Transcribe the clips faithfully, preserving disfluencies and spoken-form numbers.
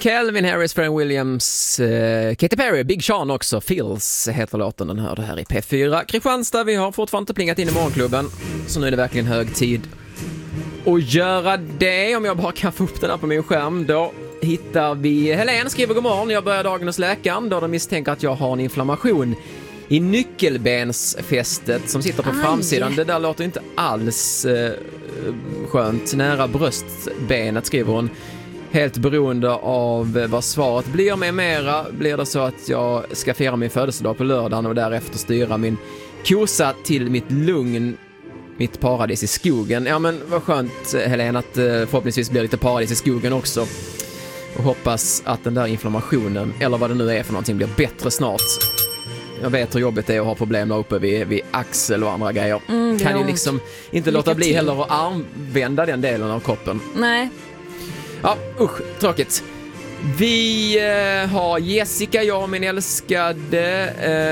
Calvin Harris, Pharrell Williams, eh, Katy Perry, Big Sean också. Feels heter låten, den hörde här i P fyra. Kristianstad, vi har fortfarande inte plingat in i morgonklubben, så nu är det verkligen hög tid att göra det. Om jag bara kan få upp den här på min skärm, då hittar vi Helene, skriver god morgon. Jag börjar dagen hos läkaren då de misstänker att jag har en inflammation i nyckelbensfästet som sitter på Aj. framsidan. Det där låter inte alls eh, skönt. Nära bröstbenet, skriver hon. Helt beroende av vad svaret blir med mera blir det så att jag ska fira min födelsedag på lördagen och därefter styra min kosa till mitt lugn, mitt paradis i skogen. Ja, men vad skönt, Helena, att förhoppningsvis blir lite paradis i skogen också. Och hoppas att den där inflammationen, eller vad det nu är för någonting, blir bättre snart. Jag vet hur jobbigt det är att ha problem där uppe vid, vid axel och andra grejer. Mm, kan ju liksom inte låta bli till. heller att armvända den delen av kroppen. Nej. Ja, usch, tråkigt. Vi eh, har Jessica, jag och min älskade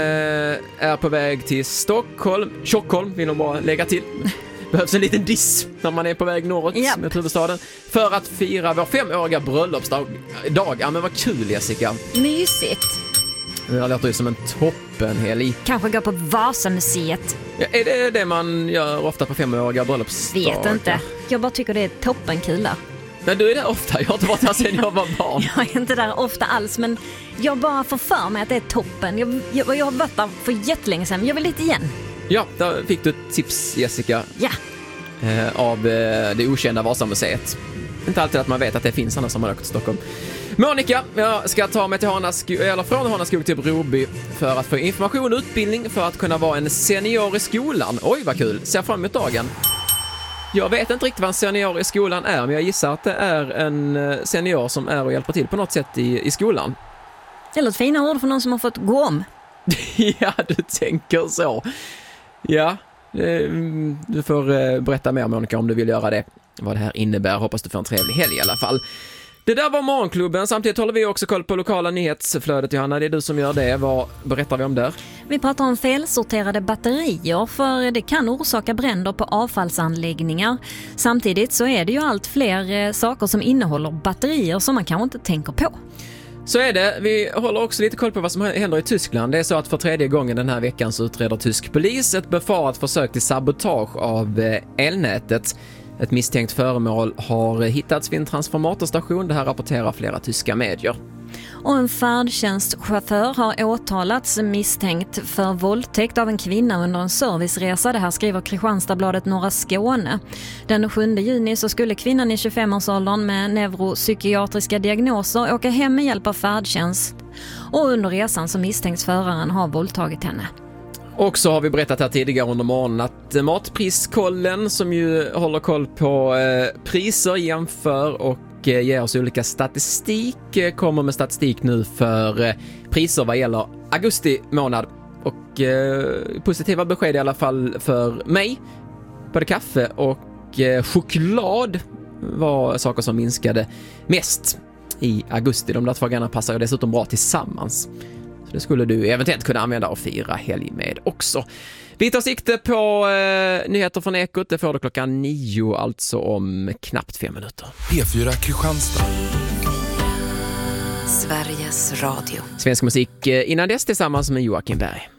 eh, är på väg till Stockholm. Stockholm vill de bara lägga till. Behövs en liten diss när man är på väg norrut yep. med huvudstaden. För att fira vår femåriga bröllopsdag. Dag. Ja, men vad kul, Jessica. Mysigt. Det låter ju som en toppenhelg. Kanske gå på Vasamuseet. Ja, är det det man gör ofta på femåriga bröllopsdagar? Vet inte. Jag bara tycker det är toppenkul där. Men du är där ofta. Jag har inte varit här sedan jag var barn. Jag är inte där ofta alls, men jag bara får för mig att det är toppen. Jag, jag, jag har varit där för jättelänge sedan. Jag vill lite igen. Ja, där fick du ett tips, Jessica. Ja. Eh, av eh, det okända Vasamuseet. Inte alltid att man vet att det finns annars som man åker till Stockholm. Monica, jag ska ta mig till Hanaskog, eller från Hanaskog till Broby för att få information och utbildning för att kunna vara en senior i skolan. Oj, vad kul. Ser fram emot dagen. Jag vet inte riktigt vad en senior i skolan är, men jag gissar att det är en senior som är och hjälper till på något sätt i, i skolan. Det är ett fina ord för någon som har fått gå om. Ja, du tänker så. Ja, du får berätta mer, Monica, om du vill göra det. Vad det här innebär. Hoppas du får en trevlig helg i alla fall. Det där var morgonklubben. Samtidigt håller vi också koll på lokala nyhetsflödet, Johanna. Det är du som gör det. Vad berättar vi om där? Vi pratar om felsorterade batterier, för det kan orsaka bränder på avfallsanläggningar. Samtidigt så är det ju allt fler saker som innehåller batterier som man kanske inte tänker på. Så är det. Vi håller också lite koll på vad som händer i Tyskland. Det är så att för tredje gången den här veckan så utreder tysk polis ett befarat försök till sabotage av elnätet. Ett misstänkt föremål har hittats vid en transformatorstation. Det här rapporterar flera tyska medier. Och en färdtjänstchaufför har åtalats misstänkt för våldtäkt av en kvinna under en serviceresa. Det här skriver Kristianstadsbladet Norra Skåne. Den sjunde juni så skulle kvinnan i tjugofemårsåldern med neuropsykiatriska diagnoser åka hem med hjälp av färdtjänst. Och under resan så misstänks föraren ha våldtagit henne. Och så har vi berättat här tidigare under morgonen att Matpriskollen, som ju håller koll på eh, priser, jämför och eh, ger oss olika statistik, eh, kommer med statistik nu för eh, priser vad gäller augusti månad. Och eh, positiva besked i alla fall för mig. Både kaffe och eh, choklad var saker som minskade mest i augusti. De där två grejerna passar ju dessutom bra tillsammans. Det skulle du eventuellt kunna använda och fira helg med också. Vi tar sikte på eh, nyheter från Ekot. Det får du klockan nio, alltså om knappt fem minuter. P fyra Kristianstad. Sveriges Radio. Svensk musik eh, innan dess tillsammans med Joakim Berg.